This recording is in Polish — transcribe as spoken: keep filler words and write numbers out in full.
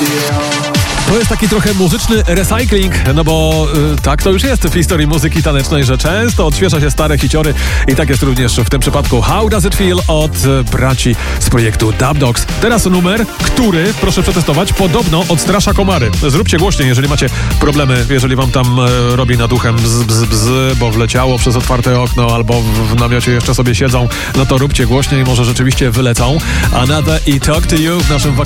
To jest taki trochę muzyczny recycling, no bo y, tak to już jest w historii muzyki tanecznej, że często odświeża się stare hiciory i tak jest również w tym przypadku How Does It Feel od y, braci z projektu Dub Dogs. Teraz numer, który, proszę przetestować, podobno odstrasza komary. Zróbcie głośniej, jeżeli macie problemy, jeżeli wam tam y, robi nad uchem bzz, bzz, bzz, bo wleciało przez otwarte okno albo w, w namiocie jeszcze sobie siedzą, no to róbcie głośniej, może rzeczywiście wylecą. Another i Talk to You w naszym